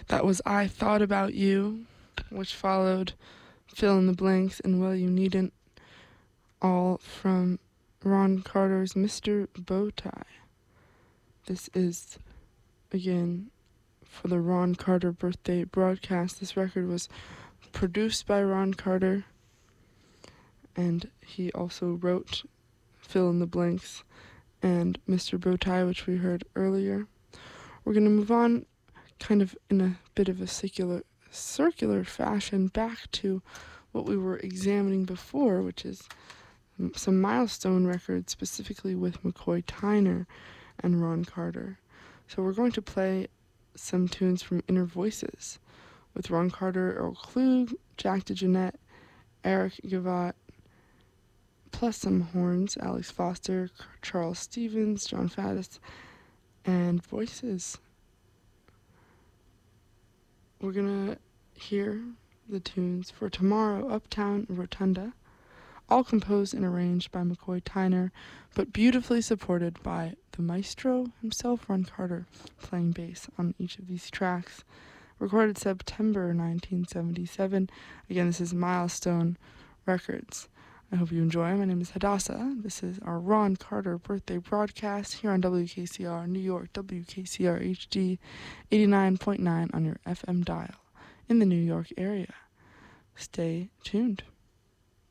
That was I Thought About You, which followed Fill in the Blanks and Well You Needn't, all from Ron Carter's Mr. Bowtie. This is, again, for the Ron Carter birthday broadcast. This record was produced by Ron Carter, and he also wrote Fill in the Blanks and Mr. Bowtie, which we heard earlier. We're going to move on kind of in a bit of a circular fashion back to what we were examining before, which is some milestone records, specifically with McCoy Tyner and Ron Carter. So we're going to play some tunes from Inner Voices with Ron Carter, Earl Klug, Jack DeJohnette, Eric Gavotte, plus some horns, Alex Foster, Charles Stevens, John Faddis, and voices. We're gonna hear the tunes for Tomorrow, Uptown, Rotunda, all composed and arranged by McCoy Tyner, but beautifully supported by the maestro himself, Ron Carter, playing bass on each of these tracks. Recorded September 1977. Again, this is Milestone Records. I hope you enjoy. My name is Hadassah. This is our Ron Carter birthday broadcast here on WKCR New York, WKCR HD 89.9 on your FM dial in the New York area. Stay tuned.